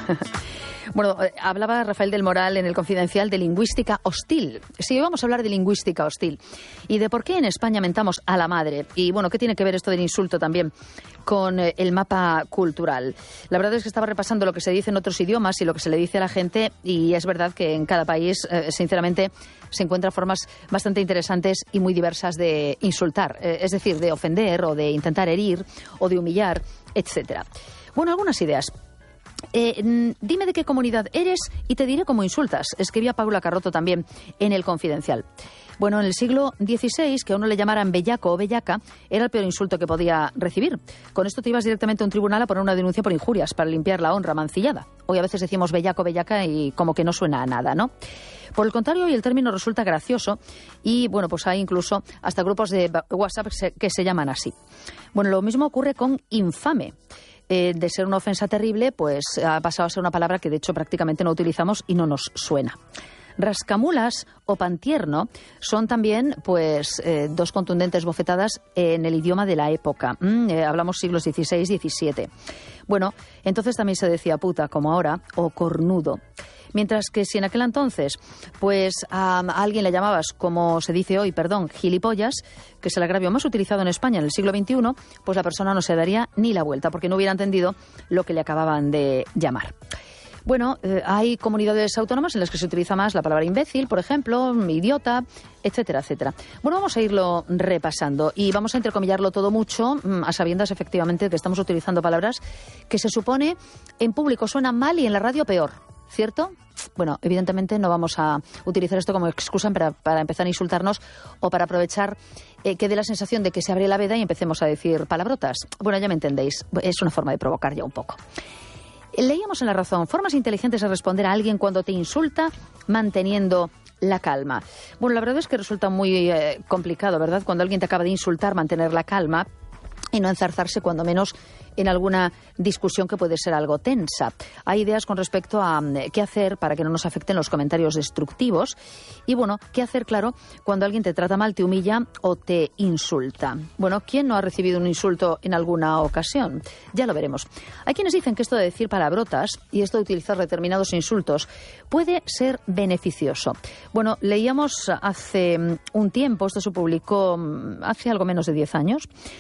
Bueno, hablaba Rafael del Moral en El Confidencial de lingüística hostil. Sí, hoy vamos a hablar de lingüística hostil y de por qué en España mentamos a la madre. Y bueno, ¿qué tiene que ver esto del insulto también con el mapa cultural? La verdad es que estaba repasando lo que se dice en otros idiomas y lo que se le dice a la gente, y es verdad que en cada país, sinceramente, se encuentran formas bastante interesantes y muy diversas de insultar, es decir, de ofender o de intentar herir o de humillar, etcétera. Bueno, algunas ideas. Dime de qué comunidad eres y te diré cómo insultas, escribía Paula Carrotto también en El Confidencial. Bueno, en el siglo XVI, que a uno le llamaran bellaco o bellaca, era el peor insulto que podía recibir. Con esto te ibas directamente a un tribunal a poner una denuncia por injurias para limpiar la honra mancillada. Hoy a veces decimos bellaco o bellaca y como que no suena a nada, ¿no? Por el contrario, hoy el término resulta gracioso y, bueno, pues hay incluso hasta grupos de WhatsApp que se llaman así. Bueno, lo mismo ocurre con infame. De ser una ofensa terrible, pues ha pasado a ser una palabra que de hecho prácticamente no utilizamos y no nos suena. Rascamulas o pantierno son también pues dos contundentes bofetadas en el idioma de la época. Hablamos siglos XVI y XVII. Bueno, entonces también se decía puta, como ahora, o cornudo. Mientras que si en aquel entonces pues a alguien le llamabas, como se dice hoy, gilipollas, que es el agravio más utilizado en España en el siglo XXI, pues la persona no se daría ni la vuelta porque no hubiera entendido lo que le acababan de llamar. Bueno, hay comunidades autónomas en las que se utiliza más la palabra imbécil, por ejemplo, idiota, etcétera, etcétera. Bueno, vamos a irlo repasando y vamos a entrecomillarlo todo mucho, a sabiendas efectivamente que estamos utilizando palabras que se supone en público suenan mal y en la radio peor, ¿cierto? Bueno, evidentemente no vamos a utilizar esto como excusa para empezar a insultarnos o para aprovechar que dé la sensación de que se abre la veda y empecemos a decir palabrotas. Bueno, ya me entendéis, es una forma de provocar ya un poco. Leíamos en La Razón, formas inteligentes de responder a alguien cuando te insulta manteniendo la calma. Bueno, la verdad es que resulta muy complicado, ¿verdad? Cuando alguien te acaba de insultar, mantener la calma y no enzarzarse cuando menos en alguna discusión que puede ser algo tensa. Hay ideas con respecto a qué hacer para que no nos afecten los comentarios destructivos y, bueno, qué hacer, claro, cuando alguien te trata mal, te humilla o te insulta. Bueno, ¿quién no ha recibido un insulto en alguna ocasión? Ya lo veremos. Hay quienes dicen que esto de decir palabrotas y esto de utilizar determinados insultos puede ser beneficioso. Bueno, leíamos hace un tiempo, esto se publicó hace algo menos de 10 años,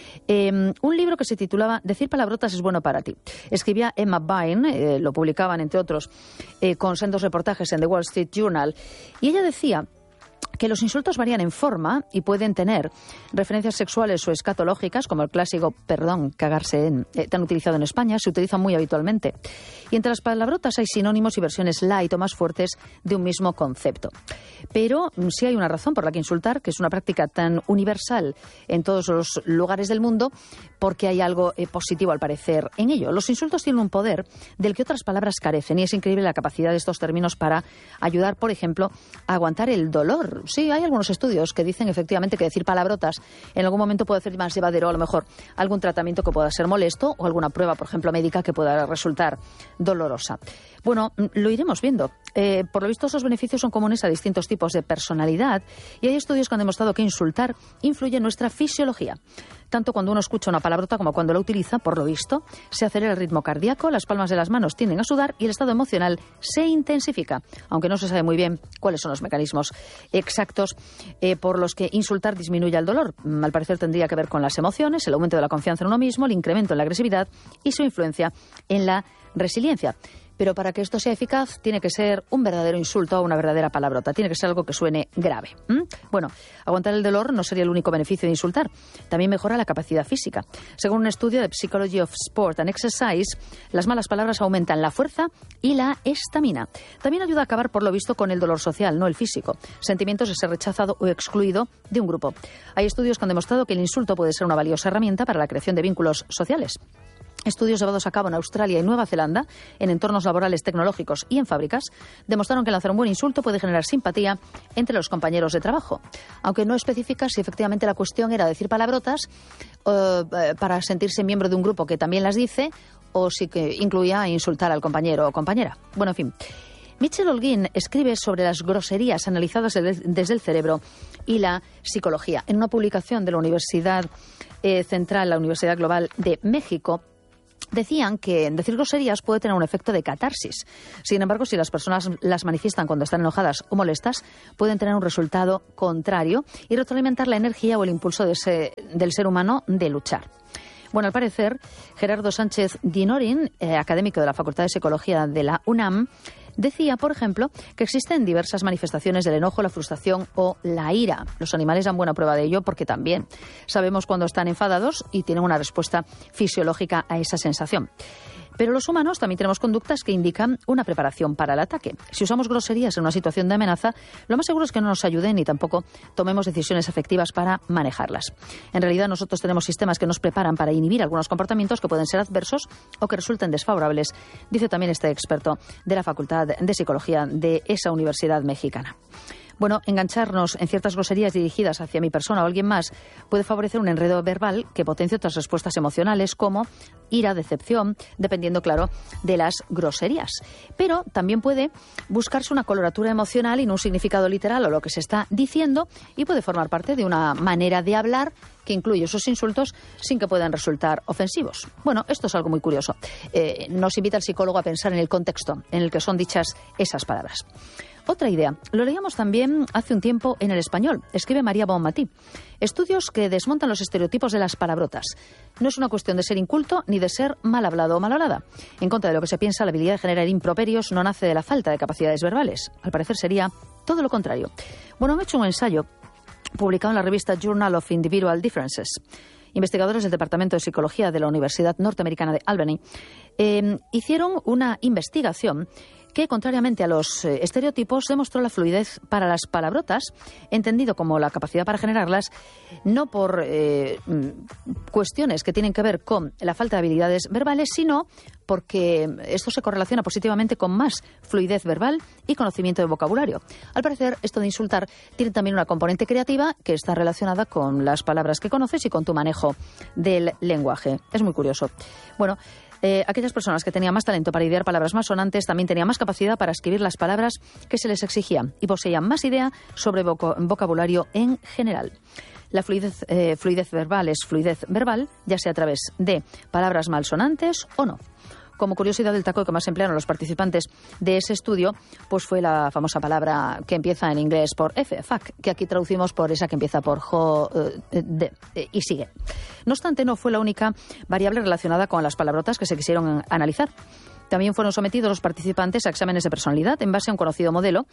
un libro que se titulaba Decir palabrotas es bueno para ti. Escribía Emma Bain, lo publicaban entre otros con sendos reportajes en The Wall Street Journal, y ella decía que los insultos varían en forma y pueden tener referencias sexuales o escatológicas, como el clásico cagarse en, tan utilizado en España, se utiliza muy habitualmente. Y entre las palabrotas hay sinónimos y versiones light o más fuertes de un mismo concepto. Pero sí hay una razón por la que insultar, que es una práctica tan universal en todos los lugares del mundo, porque hay algo positivo al parecer en ello. Los insultos tienen un poder del que otras palabras carecen y es increíble la capacidad de estos términos para ayudar, por ejemplo, a aguantar el dolor. Sí, hay algunos estudios que dicen efectivamente que decir palabrotas en algún momento puede hacer más llevadero a lo mejor algún tratamiento que pueda ser molesto o alguna prueba, por ejemplo, médica que pueda resultar dolorosa. Bueno, lo iremos viendo. Por lo visto, esos beneficios son comunes a distintos tipos de personalidad y hay estudios que han demostrado que insultar influye en nuestra fisiología. Tanto cuando uno escucha una palabrota como cuando la utiliza, por lo visto, se acelera el ritmo cardíaco, las palmas de las manos tienden a sudar y el estado emocional se intensifica, aunque no se sabe muy bien cuáles son los mecanismos exactos por los que insultar disminuye el dolor. Al parecer tendría que ver con las emociones, el aumento de la confianza en uno mismo, el incremento en la agresividad y su influencia en la resiliencia. Pero para que esto sea eficaz tiene que ser un verdadero insulto o una verdadera palabrota. Tiene que ser algo que suene grave. Bueno, aguantar el dolor no sería el único beneficio de insultar. También mejora la capacidad física. Según un estudio de Psychology of Sport and Exercise, las malas palabras aumentan la fuerza y la estamina. También ayuda a acabar, por lo visto, con el dolor social, no el físico. Sentimientos de ser rechazado o excluido de un grupo. Hay estudios que han demostrado que el insulto puede ser una valiosa herramienta para la creación de vínculos sociales. Estudios llevados a cabo en Australia y Nueva Zelanda, en entornos laborales tecnológicos y en fábricas, demostraron que lanzar un buen insulto puede generar simpatía entre los compañeros de trabajo. Aunque no especifica si efectivamente la cuestión era decir palabrotas para sentirse miembro de un grupo que también las dice o si que incluía insultar al compañero o compañera. Bueno, en fin. Michel Holguín escribe sobre las groserías analizadas desde el cerebro y la psicología. En una publicación de la Universidad Central, la Universidad Global de México, decían que decir groserías puede tener un efecto de catarsis. Sin embargo, si las personas las manifiestan cuando están enojadas o molestas, pueden tener un resultado contrario y retroalimentar la energía o el impulso del ser humano de luchar. Bueno, al parecer, Gerardo Sánchez Dinorin, académico de la Facultad de Psicología de la UNAM, decía, por ejemplo, que existen diversas manifestaciones del enojo, la frustración o la ira. Los animales dan buena prueba de ello porque también sabemos cuando están enfadados y tienen una respuesta fisiológica a esa sensación. Pero los humanos también tenemos conductas que indican una preparación para el ataque. Si usamos groserías en una situación de amenaza, lo más seguro es que no nos ayuden ni tampoco tomemos decisiones efectivas para manejarlas. En realidad, nosotros tenemos sistemas que nos preparan para inhibir algunos comportamientos que pueden ser adversos o que resulten desfavorables, dice también este experto de la Facultad de Psicología de esa universidad mexicana. Bueno, engancharnos en ciertas groserías dirigidas hacia mi persona o alguien más puede favorecer un enredo verbal que potencie otras respuestas emocionales como ira, decepción, dependiendo, claro, de las groserías. Pero también puede buscarse una coloratura emocional y no un significado literal o lo que se está diciendo, y puede formar parte de una manera de hablar que incluye esos insultos sin que puedan resultar ofensivos. Bueno, esto es algo muy curioso. Nos invita el psicólogo a pensar en el contexto en el que son dichas esas palabras. Otra idea, lo leíamos también hace un tiempo en El Español, escribe María Bonmatí. Estudios que desmontan los estereotipos de las palabrotas. No es una cuestión de ser inculto ni de ser mal hablado o mal hablada. En contra de lo que se piensa, la habilidad de generar improperios no nace de la falta de capacidades verbales. Al parecer sería todo lo contrario. Bueno, han hecho un ensayo publicado en la revista Journal of Individual Differences. Investigadores del Departamento de Psicología de la Universidad Norteamericana de Albany hicieron una investigación que, contrariamente a los estereotipos, demostró la fluidez para las palabrotas, entendido como la capacidad para generarlas, no por cuestiones que tienen que ver con la falta de habilidades verbales, sino porque esto se correlaciona positivamente con más fluidez verbal y conocimiento de vocabulario. Al parecer, esto de insultar tiene también una componente creativa que está relacionada con las palabras que conoces y con tu manejo del lenguaje. Es muy curioso. Bueno, aquellas personas que tenían más talento para idear palabras más sonantes también tenían más capacidad para escribir las palabras que se les exigían y poseían más idea sobre vocabulario en general. La fluidez verbal es fluidez verbal, ya sea a través de palabras malsonantes o no. Como curiosidad, el taco que más emplearon los participantes de ese estudio pues fue la famosa palabra que empieza en inglés por F, fuck, que aquí traducimos por esa que empieza por y sigue. No obstante, no fue la única variable relacionada con las palabrotas que se quisieron analizar. También fueron sometidos los participantes a exámenes de personalidad en base a un conocido modelo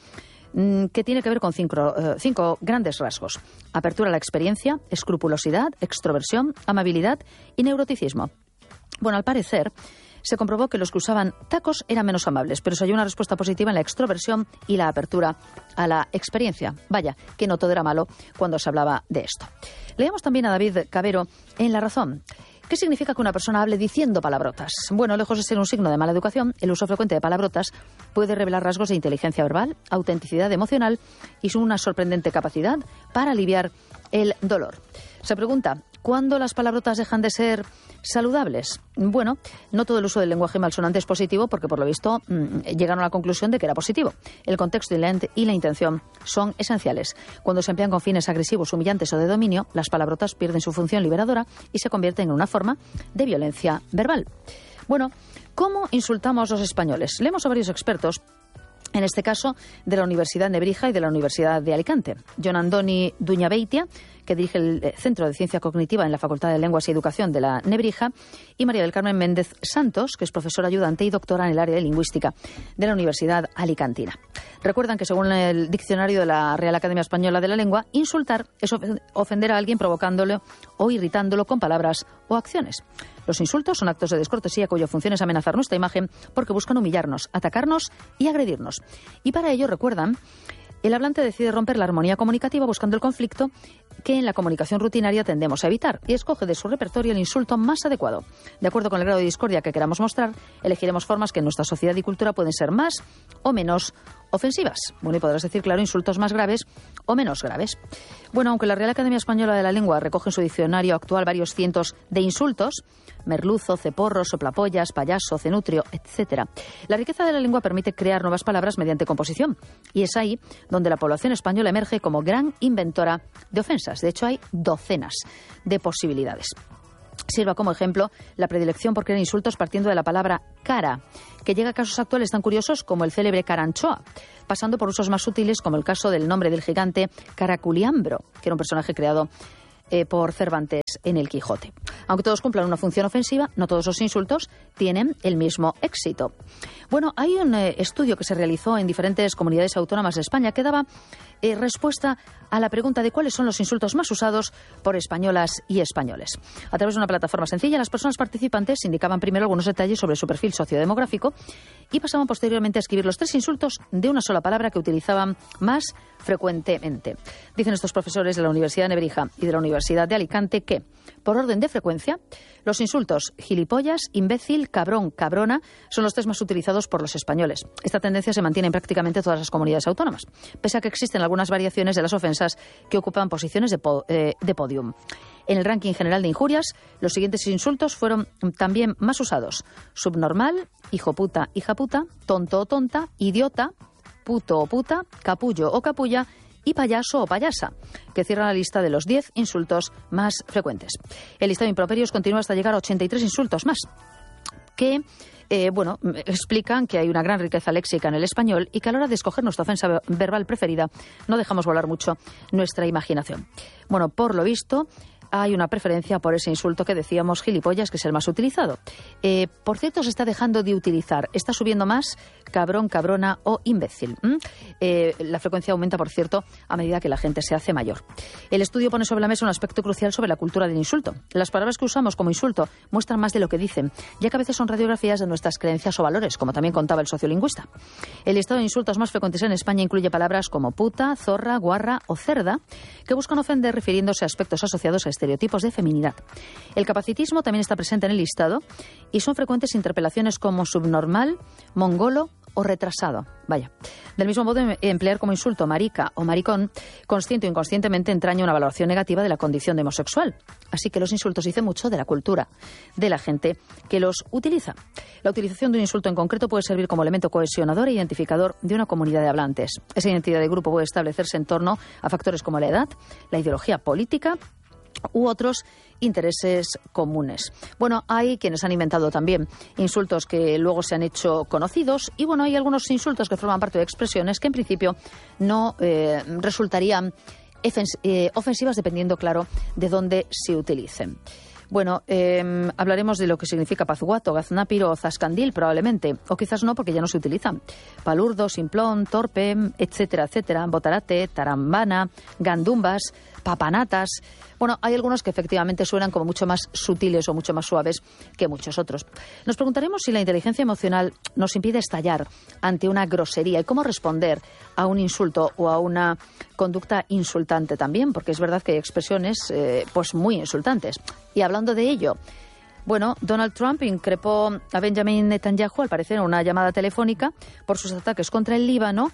que tiene que ver con cinco grandes rasgos: apertura a la experiencia, escrupulosidad, extroversión, amabilidad y neuroticismo. Bueno, al parecer se comprobó que los que usaban tacos eran menos amables, pero se halló una respuesta positiva en la extroversión y la apertura a la experiencia. Vaya, que no todo era malo cuando se hablaba de esto. Leemos también a David Cabero en La Razón. ¿Qué significa que una persona hable diciendo palabrotas? Bueno, lejos de ser un signo de mala educación, el uso frecuente de palabrotas puede revelar rasgos de inteligencia verbal, autenticidad emocional y una sorprendente capacidad para aliviar el dolor. Se pregunta, ¿cuándo las palabrotas dejan de ser saludables? Bueno, no todo el uso del lenguaje malsonante es positivo porque, por lo visto, llegaron a la conclusión de que era positivo. El contexto y la intención son esenciales. Cuando se emplean con fines agresivos, humillantes o de dominio, las palabrotas pierden su función liberadora y se convierten en una forma de violencia verbal. Bueno, ¿cómo insultamos los españoles? Leemos a varios expertos, en este caso de la Universidad Nebrija y de la Universidad de Alicante. Jon Andoni Duñabeitia, que dirige el Centro de Ciencia Cognitiva en la Facultad de Lenguas y Educación de la Nebrija, y María del Carmen Méndez Santos, que es profesora ayudante y doctora en el área de lingüística de la Universidad Alicantina. Recuerdan que, según el diccionario de la Real Academia Española de la Lengua, insultar es ofender a alguien provocándole o irritándolo con palabras o acciones. Los insultos son actos de descortesía cuya función es amenazar nuestra imagen porque buscan humillarnos, atacarnos y agredirnos. Y para ello, recuerdan, el hablante decide romper la armonía comunicativa buscando el conflicto que en la comunicación rutinaria tendemos a evitar y escoge de su repertorio el insulto más adecuado. De acuerdo con el grado de discordia que queramos mostrar, elegiremos formas que en nuestra sociedad y cultura pueden ser más o menos ofensivas. Bueno, y podrás decir, claro, insultos más graves o menos graves. Bueno, aunque la Real Academia Española de la Lengua recoge en su diccionario actual varios cientos de insultos, merluzo, ceporro, soplapollas, payaso, cenutrio, etc., la riqueza de la lengua permite crear nuevas palabras mediante composición. Y es ahí donde la población española emerge como gran inventora de ofensas. De hecho, hay docenas de posibilidades. sirva como ejemplo la predilección por crear insultos partiendo de la palabra cara, que llega a casos actuales tan curiosos como el célebre Caranchoa, pasando por usos más sutiles como el caso del nombre del gigante Caraculiambro, que era un personaje creado por Cervantes en el Quijote. Aunque todos cumplan una función ofensiva, no todos los insultos tienen el mismo éxito. Bueno, hay un estudio que se realizó en diferentes comunidades autónomas de España que daba respuesta a la pregunta de cuáles son los insultos más usados por españolas y españoles. A través de una plataforma sencilla, las personas participantes indicaban primero algunos detalles sobre su perfil sociodemográfico y pasaban posteriormente a escribir los 3 insultos de una sola palabra que utilizaban más frecuentemente. Dicen estos profesores de la Universidad de Nebrija y de la Universidad de Alicante que, por orden de frecuencia, los insultos gilipollas, imbécil, cabrón, cabrona son los 3 más utilizados por los españoles. Esta tendencia se mantiene en prácticamente todas las comunidades autónomas, pese a que existen algunas variaciones de las ofensas que ocupan posiciones de podium. En el ranking general de injurias, los siguientes insultos fueron también más usados: subnormal, hijo puta, hija puta, tonto o tonta, idiota, puto o puta, capullo o capulla y payaso o payasa, que cierran la lista de los 10 insultos más frecuentes. El listado de improperios continúa hasta llegar a 83 insultos más, que explican que hay una gran riqueza léxica en el español y que a la hora de escoger nuestra ofensa verbal preferida no dejamos volar mucho nuestra imaginación. Bueno, por lo visto, hay una preferencia por ese insulto que decíamos gilipollas, que es el más utilizado. Por cierto, se está dejando de utilizar. Está subiendo más cabrón, cabrona o imbécil. La frecuencia aumenta, por cierto, a medida que la gente se hace mayor. El estudio pone sobre la mesa un aspecto crucial sobre la cultura del insulto. Las palabras que usamos como insulto muestran más de lo que dicen, ya que a veces son radiografías de nuestras creencias o valores, como también contaba el sociolingüista. El listado de insultos más frecuentes en España incluye palabras como puta, zorra, guarra o cerda, que buscan ofender refiriéndose a aspectos asociados a estereotipos de feminidad. El capacitismo también está presente en el listado y son frecuentes interpelaciones como subnormal, mongolo o retrasado. Vaya. Del mismo modo, emplear como insulto marica o maricón, consciente o inconscientemente entraña una valoración negativa de la condición de homosexual. Así que los insultos dicen mucho de la cultura de la gente que los utiliza. La utilización de un insulto en concreto puede servir como elemento cohesionador e identificador de una comunidad de hablantes. Esa identidad de grupo puede establecerse en torno a factores como la edad, la ideología política u otros intereses comunes. Bueno, hay quienes han inventado también insultos que luego se han hecho conocidos y bueno, hay algunos insultos que forman parte de expresiones que en principio no resultarían ofensivas dependiendo, claro, de dónde se utilicen. Bueno, hablaremos de lo que significa pazguato, gaznápiro o zascandil probablemente, o quizás no porque ya no se utilizan. Palurdo, simplón, torpe, etcétera, etcétera, botarate, tarambana, gandumbas, papanatas. Bueno, hay algunos que efectivamente suenan como mucho más sutiles o mucho más suaves que muchos otros. Nos preguntaremos si la inteligencia emocional nos impide estallar ante una grosería y cómo responder a un insulto o a una conducta insultante también, porque es verdad que hay expresiones pues muy insultantes. Y hablando de ello, bueno, Donald Trump increpó a Benjamin Netanyahu, al parecer en una llamada telefónica, por sus ataques contra el Líbano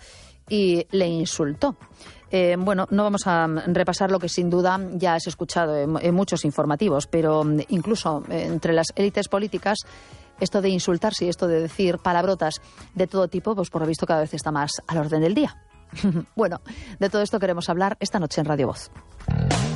y le insultó. Bueno, no vamos a repasar lo que sin duda ya has escuchado en muchos informativos, pero incluso entre las élites políticas esto de insultarse y esto de decir palabrotas de todo tipo, pues por lo visto cada vez está más al orden del día. Bueno, de todo esto queremos hablar esta noche en Radio Voz.